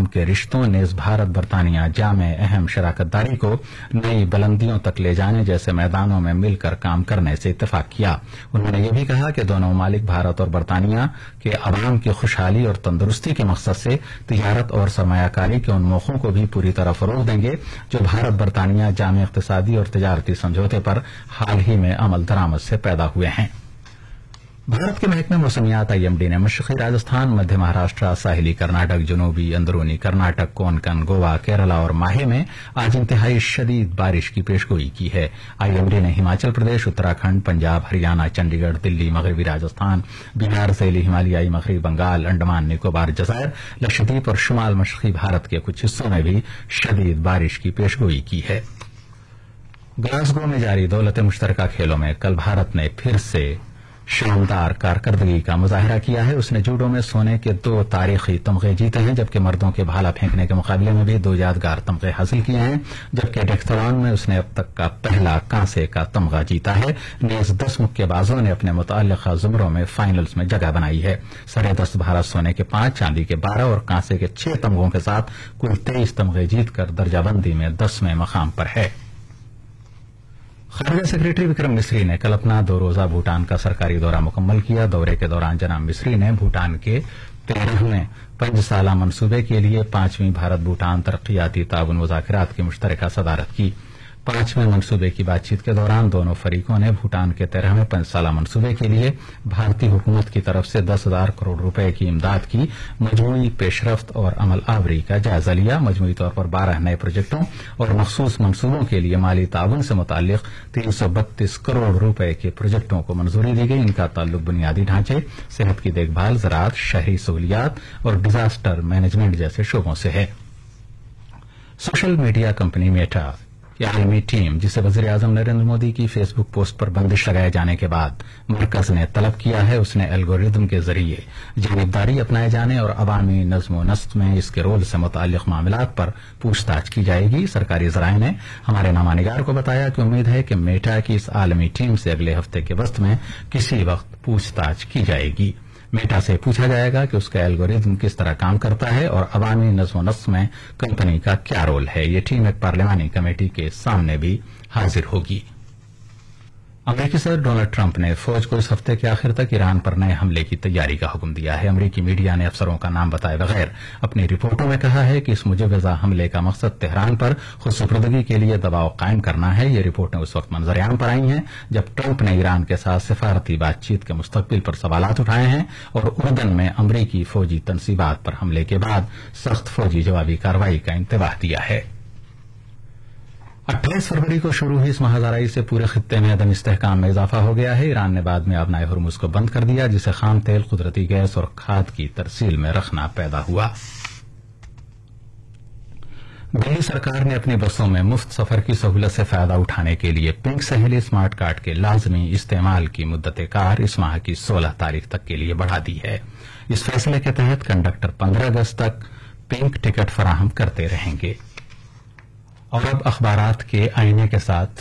अवाम के रिश्तों नेज भारत बरतानिया जामे अहम शराकतदारी को नई बुलंदियों तक ले जाने जैसे मैदानों में मिलकर काम करने से इत्तेफाक किया। उन्होंने ये भी कहा कि दोनों ममालिक भारत और बरतानिया के अवाम की खुशहाली और तंदुरुस्ती के मकसद से तिजारत और सरमायाकारी के उन मौकों को भी पूरी तरह फरोग देंगे जो भारत बरतानिया जामे इक्तिसादी और तिजारती समझौते पर हाल ही में अमल दरामद से पैदा हुए हैं। भारत के महकमे मौसमियात आईएमडी ने मशरक़ी राजस्थान, मध्य महाराष्ट्र, साहिली कर्नाटक, जनूबी अंदरूनी कर्नाटक, कोंकण, गोवा, केरला और माहे में आज इंतहाई शदीद बारिश की पेशगोई की है। आईएमडी ने हिमाचल प्रदेश, उत्तराखंड, पंजाब, हरियाणा, चंडीगढ़, दिल्ली, मगरबी राजस्थान, बिहार, ज़ैली हिमालयाई, मगरबी बंगाल, अंडमान निकोबार, जज़ायर, लक्षद्वीप और शुमाल मशरक़ी भारत के कुछ हिस्सों में भी शदीद बारिश की पेशगोई की है। ग्लासगो में जारी दौलत मुश्तरका खेलों में कल भारत ने फिर से शानदार कारकर्दगी का मुजाहिरा किया है। उसने जूडो में सोने के 2 तारीखी तमगे जीते हैं, जबकि मर्दों के भाला फेंकने के मुकाबले में भी 2 यादगार तमगे हासिल किए हैं, जबकि डेक्थलॉन में उसने अब तक का पहला कांसे का तमगा जीता है। नेज 10 मुक्केबाजों ने अपने मुतअल्लिक़ा ज़ुमरों में फाइनल्स में जगह बनाई है। सरे-दस्त भारत सोने के 5, चांदी के 12 और कांसे के 6 तमगों के साथ कुल 23 तमगे जीतकर दर्जाबंदी में 10वें मकाम पर है। खारजा सेक्रेटरी विक्रम मिस्री ने कल अपना 2 रोजा भूटान का सरकारी दौरा मुकम्मल किया। दौरे के दौरान जनाब मिस्री ने भूटान के 13वें 5 साला मंसूबे के लिए 5वीं भारत भूटान तरक्याती ताउन मुज़ाकरात की मुश्तरका सदारत की। 5वें मंसूबे की बातचीत के दौरान दोनों फरीकों ने भूटान के 13वें 5 साला मंसूबे के लिए भारतीय हुकूमत की तरफ से 10,000 करोड़ रुपए की इमदाद की मजमूई पेशरफ्त और अमल आवरी का जायजा लिया। मजमूई तौर पर 12 नए प्रोजेक्टों और मखसूस मंसूबों के लिए माली ताउन से मुताल्लिक 332 करोड़ रुपए के प्रोजेक्टों को मंजूरी दी गई। इनका ताल्लुक बुनियादी ढांचे, सेहत की देखभाल, ज़राअत, शहरी सहूलियात और डिजास्टर मैनेजमेंट जैसे शोबों से है। सोशल मीडिया कंपनी मेटा की आलमी टीम, जिसे वज़ीर आज़म नरेंद्र मोदी की फेसबुक पोस्ट पर बंदिश लगाए जाने के बाद मरकज ने तलब किया है, उसने एल्गोरिदम के जरिए जानिबदारी अपनाए जाने और अवामी नज़्म व नस्क में इसके रोल से मुताल्लिक़ मामलात पर पूछताछ की जाएगी। सरकारी ज़राए ने हमारे नामानिगार को बताया कि उम्मीद है कि मेटा की इस आलमी टीम से अगले हफ्ते के वस्त में किसी वक्त पूछताछ की जाएगी। मेटा से पूछा जाएगा कि उसका एल्गोरिदम किस तरह काम करता है और अवामी नज़्म व नस्क में कंपनी का क्या रोल है। ये टीम एक पार्लिमानी कमेटी के सामने भी हाजिर होगी। अमरीकी सदर डोनाल्ड ट्रंप ने फौज को इस हफ्ते के आखिर तक ईरान पर नए हमले की तैयारी का हुक्म दिया है। अमरीकी मीडिया ने अफसरों का नाम बताए बगैर अपनी रिपोर्टों में कहा है कि इस मुजव्वज़ा हमले का मकसद तेहरान पर खुदसुपुर्दगी के लिए दबाव कायम करना है। ये रिपोर्टें उस वक्त मंजर-ए-आम पर आई हैं जब ट्रंप ने ईरान के साथ सिफारती बातचीत के मुस्तकबिल पर सवालात उठाए हैं और उर्दन में अमरीकी फौजी तनसीबात पर हमले के बाद सख्त फौजी जवाबी कार्रवाई का इंतबाह दिया है। 28 फरवरी को शुरू हुई इस महाजराई से पूरे खित्ते में अदम इस्तेहकाम में इजाफा हो गया है। ईरान ने बाद में आबनाए हुर्मुज़ को बंद कर दिया, जिससे खाम तेल, कुदरती गैस और खाद की तरसील में रखना पैदा हुआ। दिल्ली सरकार ने अपनी बसों में मुफ्त सफर की सहूलत से फायदा उठाने के लिए पिंक सहेली स्मार्ट कार्ड के लाजमी इस्तेमाल की मुद्दत कार इस माह की 16 तारीख तक के लिए बढ़ा दी है। इस फैसले के तहत कंडक्टर 15 अगस्त तक पिंक टिकट फराहम करते रहेंगे। और अब अखबारात के आईने के साथ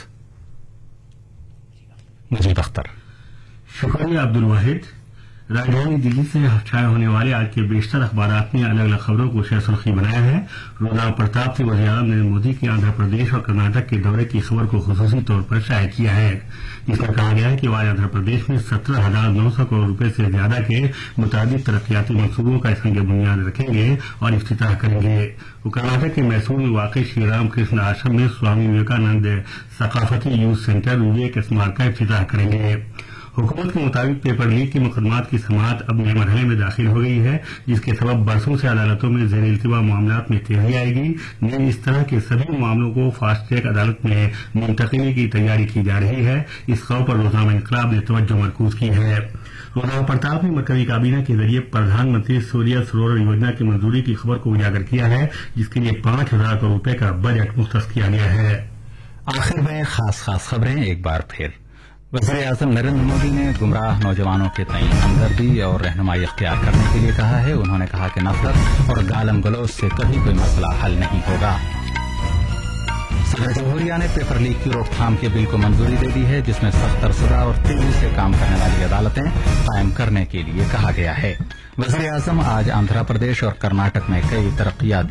मुजीब अख्तर। शुक्रिया अब्दुल वाहिद। राजधानी दिल्ली से छाए होने वाले आज के बेशतर अखबारात ने अलग अलग खबरों को सुर्खी बनाया है। रोज़ा प्रताप ने वज़ीर आज़म नरेंद्र मोदी के आंध्र प्रदेश और कर्नाटक के दौरे की खबर को खुसूसी तौर पर शाया किया है, जिसमें कहा गया है कि वह आंध्र प्रदेश में 17,900 करोड़ रुपए से ज्यादा के मुताबिक तरक्याती मंसूबों का संग बुनियाद रखेंगे और इफ्तिताह करेंगे। वो कर्नाटक के मैसूर में वाक़ श्री राम कृष्ण आश्रम में स्वामी विवेकानंद सकाफती यूथ सेंटर विवेक स्मारक का इफ्तिताह करेंगे। हुकूमत के मुताबिक पेपर लीक के मुकदमात की समाअत अब नए मरहले में दाखिल हो गई है, जिसके सबब बरसों से अदालतों में ज़ेर इल्तिवा मामलात में तेजी आएगी। इस तरह के सभी मामलों को फास्ट ट्रैक अदालत में मुंतकिली की तैयारी की जा रही है। इस खबर पर रोज़नामा इंक़लाब ने तवज्जो मरकूज की है। रोज़नामा प्रताप ने मरकज़ी काबीना के जरिए प्रधानमंत्री सूर्य सरोवर योजना की मंजूरी की खबर को उजागर किया है, जिसके लिए 5,000 करोड़ रुपए का बजट मुख्तस किया गया है। आखिर में खास खबरें एक बार फिर। वज़ीर आज़म नरेंद्र मोदी ने गुमराह नौजवानों के तईं हमदर्दी और रहनुमाई इख्तियार करने के लिए कहा है। उन्होंने कहा कि नफरत और गालम गलौज से कभी कोई मसला हल नहीं होगा। सदर जमहूरिया ने पेपर लीक की रोकथाम के बिल को मंजूरी दे दी है, जिसमें सख्त सजा और तेजी से काम करने वाली अदालतें कायम करने के लिए कहा गया है। वज़ीर आज़म आज आंध्र प्रदेश और कर्नाटक में कई तरक्याती